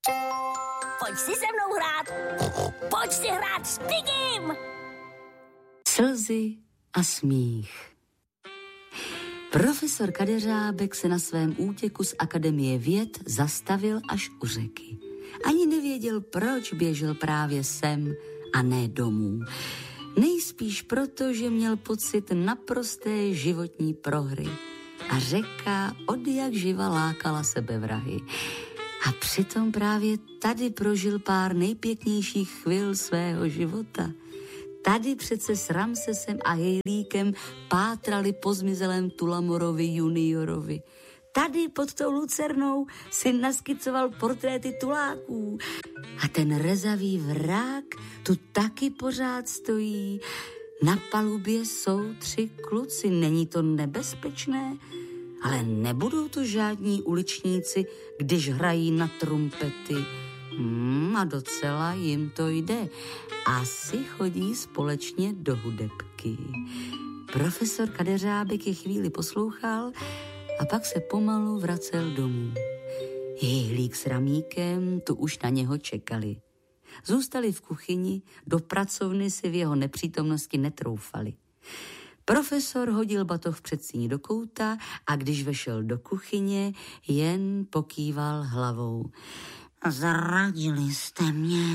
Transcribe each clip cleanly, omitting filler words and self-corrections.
Pojď si se mnou hrát. Pojď si hrát s Pigim. Slzy a smích. Profesor Kadeřábek se na svém útěku z Akademie věd zastavil až u řeky. Ani nevěděl, proč běžel právě sem a ne domů. Nejspíš proto, že měl pocit naprosté životní prohry. A řeka odjakživa lákala sebevrahy. A přitom právě tady prožil pár nejpěknějších chvil svého života. Tady přece s Ramsesem a Hejlíkem pátrali po zmizelém Tulamorovi juniorovi. Tady pod tou lucernou si naskicoval portréty tuláků. A ten rezavý vrák tu taky pořád stojí. Na palubě jsou 3 kluci, není to nebezpečné? Ale nebudou to žádní uličníci, když hrají na trumpety. A docela jim to jde. Asi chodí společně do hudebky. Profesor Kadeřábek je chvíli poslouchal a pak se pomalu vracel domů. Hejlík s Ramíkem tu už na něho čekali. Zůstali v kuchyni, do pracovny si v jeho nepřítomnosti netroufali. Profesor hodil batoh v předsíni do kouta a když vešel do kuchyně, jen pokýval hlavou. Zradili jste mě.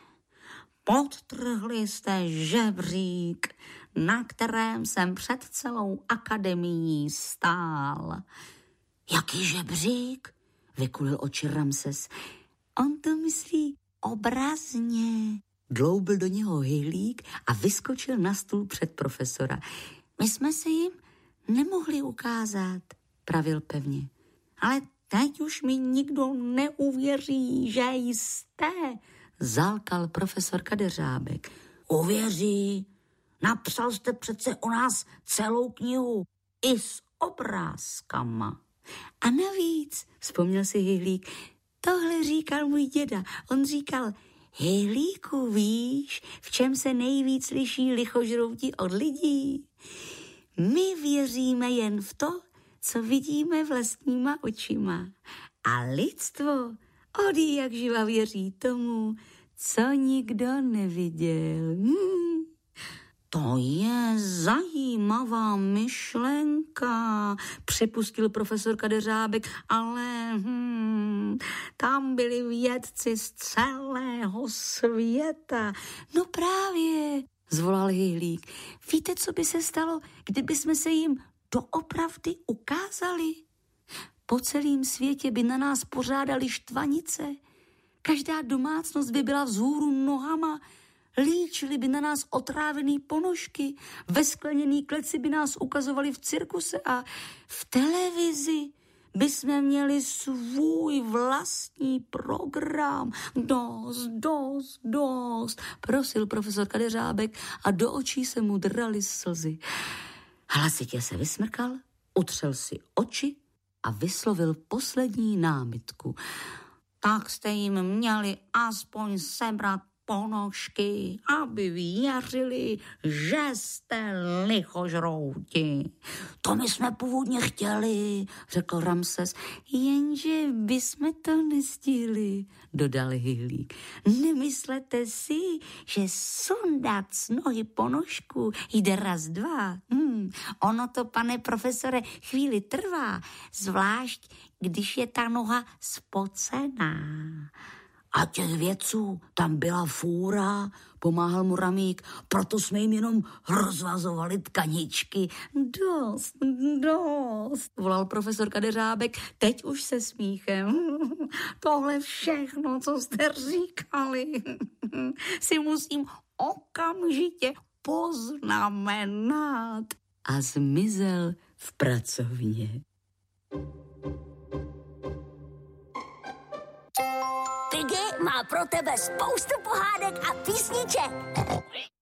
Podtrhli jste žebřík, na kterém jsem před celou akademií stál. Jaký žebřík? Vykulil oči Ramses. On to myslí obrazně. Dloubil do něho Hejlík a vyskočil na stůl před profesora. My jsme se jim nemohli ukázat, pravil pevně. Ale teď už mi nikdo neuvěří, že jste, zálkal profesor Kadeřábek. Uvěří, napsal jste přece o nás celou knihu, i s obrázkama. A navíc, vzpomněl si Hejlík, tohle říkal můj děda. On říkal, Hejlíku, víš, v čem se nejvíc liší lichožrouti od lidí? My věříme jen v to, co vidíme vlastníma očima. A lidstvo odjakživa věří tomu, co nikdo neviděl. To je zajímavá myšlenka, připustil profesor Kadeřábek, ale tam byli vědci z celého světa. No právě, zvolal Hejlík. Víte, co by se stalo, kdyby jsme se jim doopravdy ukázali? Po celém světě by na nás pořádali štvanice. Každá domácnost by byla vzhůru nohama, líčili by na nás otrávený ponožky, ve skleněný kleci by nás ukazovali v cirkuse a v televizi by jsme měli svůj vlastní program. Dost, prosil profesor Kadeřábek a do očí se mu draly slzy. Hlasitě se vysmrkal, utřel si oči a vyslovil poslední námitku. Tak jste jim měli aspoň sebrat ponožky, aby věřili, že jste lichožrouti. To my jsme původně chtěli, řekl Ramses, jenže bychom to nestihli, dodal Hejlík. Nemyslete si, že sundat z nohy ponožku jde raz, dva. Ono to, pane profesore, chvíli trvá, zvlášť, když je ta noha spocená. A těch vědců tam byla fůra, pomáhal mu Ramík, proto jsme jim jenom rozvazovali tkaničky. Dost, volal profesor Kadeřábek, teď už se smíchem. Tohle všechno, co jste říkali, si musím okamžitě poznamenat. A zmizel v pracovně. Piggy má pro tebe spoustu pohádek a písniček.